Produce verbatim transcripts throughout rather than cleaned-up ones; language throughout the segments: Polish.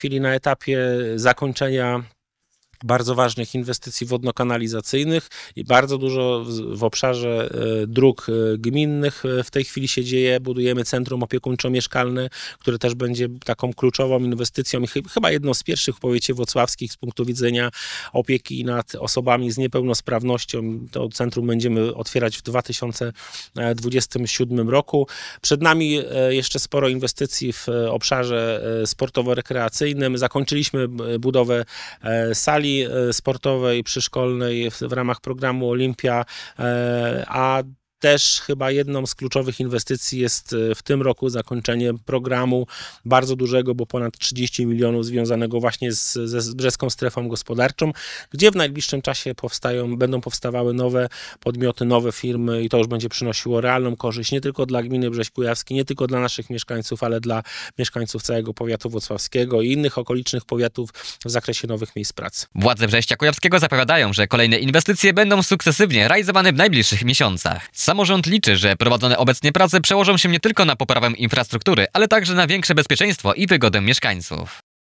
chwili na etapie zakończenia bardzo ważnych inwestycji wodno-kanalizacyjnych i bardzo dużo w, w obszarze dróg gminnych w tej chwili się dzieje. Budujemy centrum opiekuńczo-mieszkalne, które też będzie taką kluczową inwestycją i ch chyba jedną z pierwszych w powiecie włocławskich z punktu widzenia opieki nad osobami z niepełnosprawnością. To centrum będziemy otwierać w dwa tysiące dwudziestym siódmym roku. Przed nami jeszcze sporo inwestycji w obszarze sportowo-rekreacyjnym. Zakończyliśmy budowę sali sportowej przyszkolnej w ramach programu Olimpia, a też chyba jedną z kluczowych inwestycji jest w tym roku zakończenie programu bardzo dużego, bo ponad trzydzieści milionów związanego właśnie z, ze Brzeską Strefą Gospodarczą, gdzie w najbliższym czasie powstają, będą powstawały nowe podmioty, nowe firmy i to już będzie przynosiło realną korzyść nie tylko dla gminy Brześć Kujawski, nie tylko dla naszych mieszkańców, ale dla mieszkańców całego powiatu włocławskiego i innych okolicznych powiatów w zakresie nowych miejsc pracy. Władze Brześcia Kujawskiego zapowiadają, że kolejne inwestycje będą sukcesywnie realizowane w najbliższych miesiącach. Samorząd liczy, że prowadzone obecnie prace przełożą się nie tylko na poprawę infrastruktury, ale także na większe bezpieczeństwo i wygodę mieszkańców.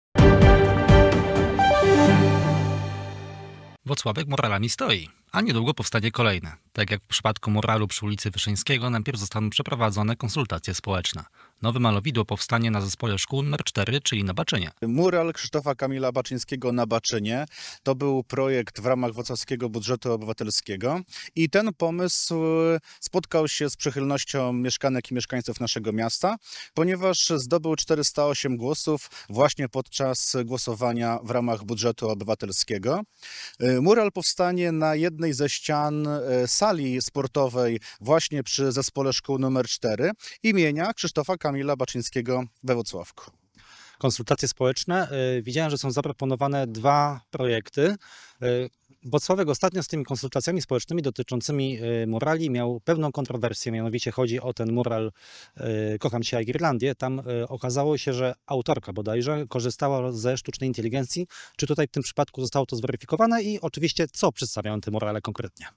Włocławek muralami stoi, a niedługo powstanie kolejne. Tak jak w przypadku muralu przy ulicy Wyszyńskiego, najpierw zostaną przeprowadzone konsultacje społeczne. Nowe malowidło powstanie na zespole szkół numer cztery, czyli na Baczynie. Mural Krzysztofa Kamila Baczyńskiego na Baczynie to był projekt w ramach włocławskiego budżetu obywatelskiego i ten pomysł spotkał się z przychylnością mieszkanek i mieszkańców naszego miasta, ponieważ zdobył czterysta osiem głosów właśnie podczas głosowania w ramach budżetu obywatelskiego. Mural powstanie na jednej ze ścian sali sportowej właśnie przy zespole szkół numer cztery imienia Krzysztofa Kamila Baczyńskiego we Włocławku. Konsultacje społeczne. Widziałem, że są zaproponowane dwa projekty. Włocławek ostatnio z tymi konsultacjami społecznymi dotyczącymi murali miał pewną kontrowersję, mianowicie chodzi o ten mural Kocham Cię jak Irlandię. Tam okazało się, że autorka bodajże korzystała ze sztucznej inteligencji. Czy tutaj w tym przypadku zostało to zweryfikowane i oczywiście co przedstawiają te murale konkretnie?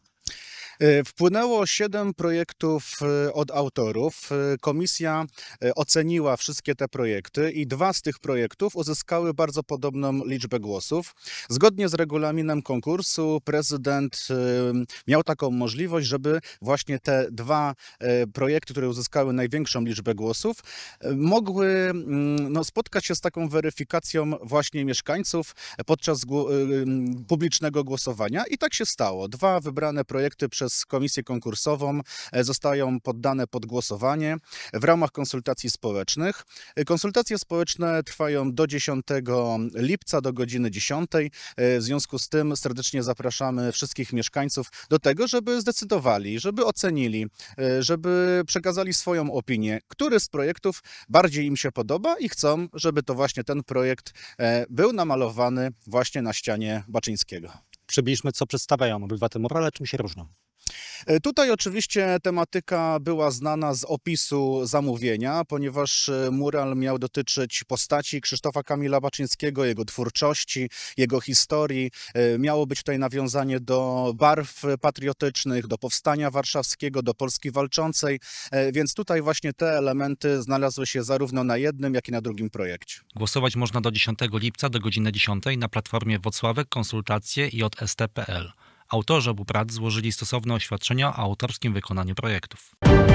Wpłynęło siedem projektów od autorów. Komisja oceniła wszystkie te projekty i dwa z tych projektów uzyskały bardzo podobną liczbę głosów. Zgodnie z regulaminem konkursu prezydent miał taką możliwość, żeby właśnie te dwa projekty, które uzyskały największą liczbę głosów, mogły no, spotkać się z taką weryfikacją właśnie mieszkańców podczas publicznego głosowania i tak się stało. Dwa wybrane projekty przez komisję konkursową zostają poddane pod głosowanie w ramach konsultacji społecznych. Konsultacje społeczne trwają do dziesiątego lipca do godziny dziesiątej. W związku z tym serdecznie zapraszamy wszystkich mieszkańców do tego, żeby zdecydowali, żeby ocenili, żeby przekazali swoją opinię, który z projektów bardziej im się podoba i chcą, żeby to właśnie ten projekt był namalowany właśnie na ścianie Baczyńskiego. Przybliżmy, co przedstawiają obydwa murale, czym się różnią. Tutaj oczywiście tematyka była znana z opisu zamówienia, ponieważ mural miał dotyczyć postaci Krzysztofa Kamila Baczyńskiego, jego twórczości, jego historii. Miało być tutaj nawiązanie do barw patriotycznych, do powstania warszawskiego, do Polski walczącej, więc tutaj właśnie te elementy znalazły się zarówno na jednym, jak i na drugim projekcie. Głosować można do dziesiątego lipca do godziny dziesiątej na platformie Włocławek Konsultacje J S T kropka P L. Autorzy obu prac złożyli stosowne oświadczenia o autorskim wykonaniu projektów.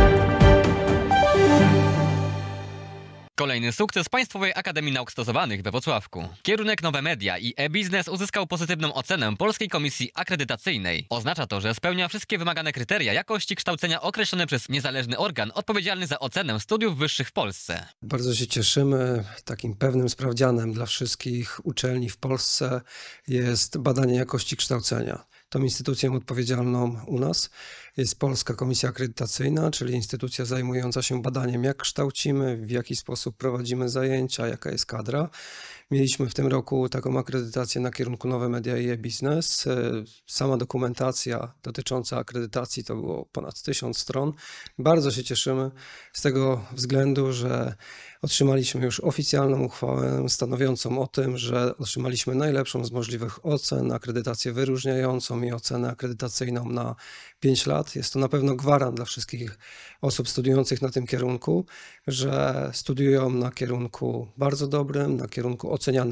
Kolejny sukces Państwowej Akademii Nauk Stosowanych we Włocławku. Kierunek Nowe Media i e-biznes uzyskał pozytywną ocenę Polskiej Komisji Akredytacyjnej. Oznacza to, że spełnia wszystkie wymagane kryteria jakości kształcenia określone przez niezależny organ odpowiedzialny za ocenę studiów wyższych w Polsce. Bardzo się cieszymy. Takim pewnym sprawdzianem dla wszystkich uczelni w Polsce jest badanie jakości kształcenia. Tą instytucją odpowiedzialną u nas jest Polska Komisja Akredytacyjna, czyli instytucja zajmująca się badaniem, jak kształcimy, w jaki sposób prowadzimy zajęcia, jaka jest kadra. Mieliśmy w tym roku taką akredytację na kierunku Nowe Media i e-biznes. Sama dokumentacja dotycząca akredytacji to było ponad tysiąc stron. Bardzo się cieszymy z tego względu, że Otrzymaliśmy już oficjalną uchwałę stanowiącą o tym, że otrzymaliśmy najlepszą z możliwych ocen, akredytację wyróżniającą i ocenę akredytacyjną na pięć lat. Jest to na pewno gwarant dla wszystkich osób studiujących na tym kierunku, że studiują na kierunku bardzo dobrym, na kierunku ocenianym